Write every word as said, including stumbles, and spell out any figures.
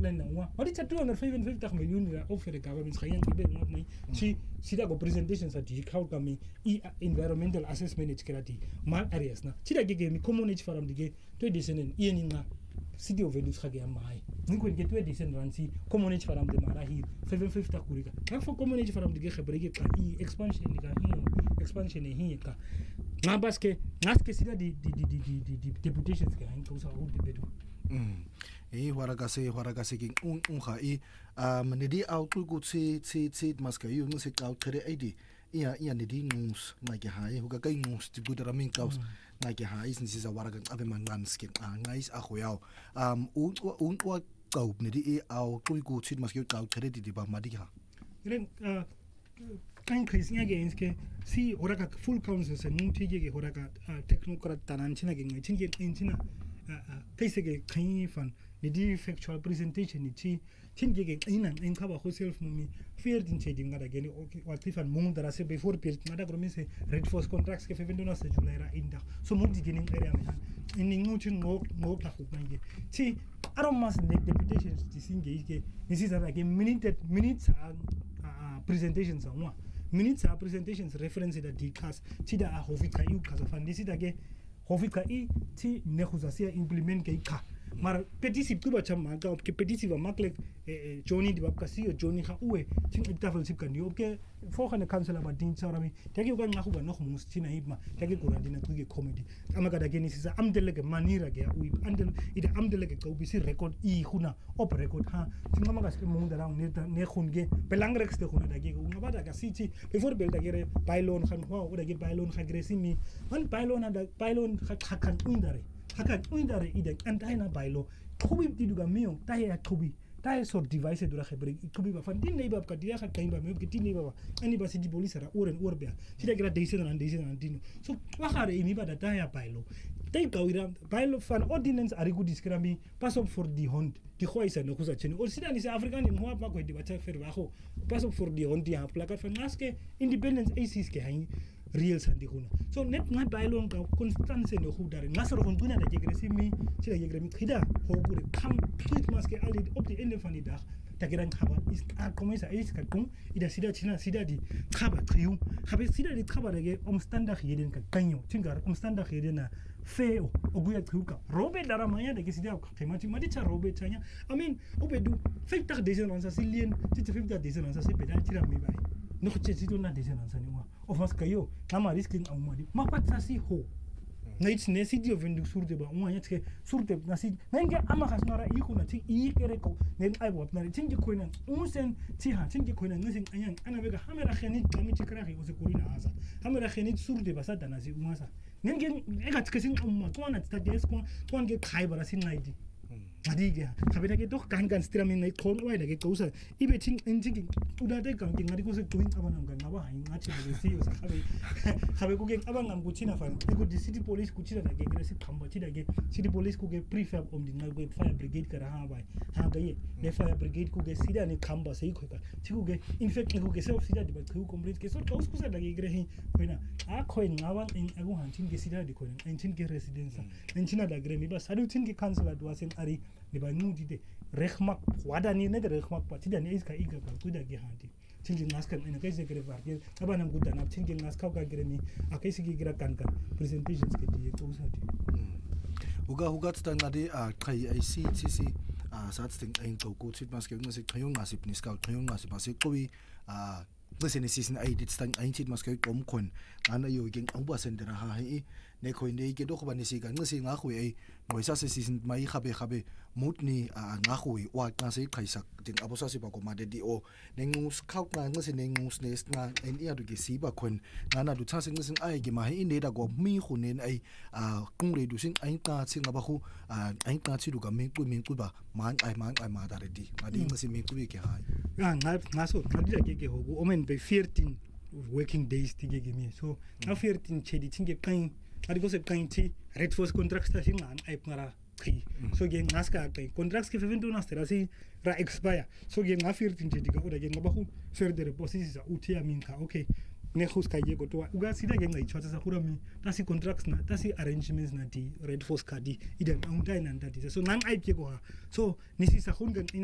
pipeline na wa what is two hundred fifty million of the government khayang ibe ngwa mai chi sida go presentation sa di crowd ka mi environmental assessment itkerati mal areas na chi da ge mi community forum dige to desenen yeni nga city of Vedas khage mai ni ko get to desen ransi community forum de mara hi seven fifty kurika ka for community forum dige khabrege ka i expansion ka hi expansion hi ka na baske naske sida di di di di di deputations ka hin ko sa u de bedu mm e waraga se waraga se king un un kha i um ne di out ku tsi tsi tsi maska yu ngi se out kare id ia ia ne di ngus na ke ha e ho ka kai ngus ti budara min kaus na ke ha is ni sa waraga ave man man skin a ngais a khoyao um un un wa kau ne di out ku tsi maska out kare di ba ma di ha ren kan kris nya ge inske si oraga full council se nun ti ge oraga technocrat tanan china ge ngai chin ge china kaise ge kai fan ni di factual presentation ni chi chin ge ge ina in ka ba ho self mumi fair din che din ngada ge ni what if an mung dara se before period ngada gromi se red force contracts ke fevendo na se julaira inda so mung di gening area me in ningu chin mo mo ta hu ngai chi aron mas ne deputations ti singe ge ni si sa ge minute minutes presentations on one minutes are presentations reference that the class tida a hovika yu kaza fandisi dage hovika i ti nekhuzasia implement ke ka mar petisi kuba chama ka ke petisi va makle Johnny di babka si Johnny ha uwe tin itafel sip kan yo ke fo khane council ba din tsarami tagi ko nga khuba no khumus tina hibma tagi ko randina tuge comedy amaga dage ni sisa amdele ke manira ke uwi andel ida amdele ke ko bisi record i khuna op record ha tin mama ga ske mung dara ne ne khunge pelang rex de khuna dage ko nga bada ga siti before bel dage re pylon khan ho dage pylon khagresi mi man pylon da pylon khakan indare haka indare ida antaina bailo khobi tiduga mio tahe khobi tahe sort device dura khabre khobi ba fan din nei bab ka dia kha kaimba me ke tin nei baba ani ba si di police ra oren orbea sida gra deisen ran deisen ran din so wa khare imi ba da tahe bailo tay kawira bailo fan ordinance ari good diskrami pass up for the hond di khoisa no kuza cheni or sida ni se african ni mo ba ko di ba ta fer ba kho pass up for the hond di ha plaka fan maske independence acs ke hain real sandi khuna so net nga bailon ka constance no khudare ngasoro kon tuna da jegresi mi sida jegremi khida ho gure kam tweet maske ali opti ende fani da tagiran khaba is a komisa is ka kum ida sida china sida di khaba triu khabe sida di khaba rege om standard yeden ka kanyo tingar om standard yeden na feo oguya tuka robe dara maya de sida ka temati madi cha robe chanya I mean obedu fekta dezen on sa silien tite fekta dezen on sa se pedal tira mi bai no che sito na dezen on sa ni wa of mas kayo kama risking au madi mapatsa si ho nait ne si dio vendu surde ba un anya tke surde na si nenge ama khasnara i khuna ti i kere ko nen ai bot na tingi koina unsen ti ha tingi koina ngising anyan ana bega hamera khani kami tikra khi ose kurina asa hamera khani surde ba sada na si umasa nenge ega tke sin umma ko na ta des ko ko nge khai bara sin naidi Adiga, sabi nage doch kan kan stira min kon wai nage kausa ibe ting engine uda de kan ting ngari ko se tuin abanam kan ngaba hain ngati de si usa sabi sabi ko ge abang ngam kuchina fan ko di city police kuchina nage gresi khamba chi dage city police ko ge prefab om dinga go fire brigade kara ha bai ha ga ye ne fire brigade ko ge sida ni khamba sei ko ka chi ko ge in fact ko ge self sida di ba ko complete ke so kaus ko sa dage grehi koina a koin ngawan in agu han ting ge sida di koina en ting ge residence en china da gremi ba sadu ting ge council adwasen ari ni ba nudi de rekhmak wada ni ne de rekhmak pa tida ne iska iga ka kuda ge handi tingi naskan ina kai se gre varge aba nam guda na tingi naska ka gre ni akai sigi gira kan kan presentations ke di to usati uga uga tsan ngade a kai ai si si si a sat sting ein to ko chit mas ke ngase khayong ngasip ni ska khayong ngasip ase kowi a listen ni season ai dit stan ein chit mas ke kom khon ana yo geng angba sendera ha hi ne khoi nei ke do khobani si ka ngasi nga khoi ai ngoisa se season mai khabe khabe mutni a nga khoi wa ka se khaisak ting abosa si ba ko ma de di o nengus khau ka ngasi nengus ne sna en ia du ge si ba khon ngana du cha se ngasi ai ge ma hi ne da go mi khu nen ai a kung re du sin ai ka sing ba khu a ai ka chi du ga me ku me ku ba man ai man ai ma da re di ma di ngasi me ku ke ha ya nga nga so nga di ge ge ho o men be fourteen working days ti ge ge me so na fourteen che di tinge kan ari ko se kan ti red force contracts ta sin an ai para khi so ge ngaska kai contracts ke fevento na stera si ra expire so ge nga fourteen che di ga o da ge nga ba khu further processes a uti amin ka okay ne khus ka ye go to uga sida ge ngai chota sa khura mi ta si contracts na ta si arrangements na di red force ka di idan an dai nan da di so nan ai ke go ha so ni si sa khun gan